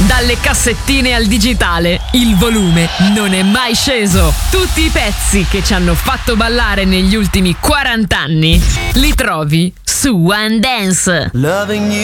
Dalle cassettine al digitale, il volume non è mai sceso. Tutti i pezzi che ci hanno fatto ballare negli ultimi 40 anni li trovi su One Dance.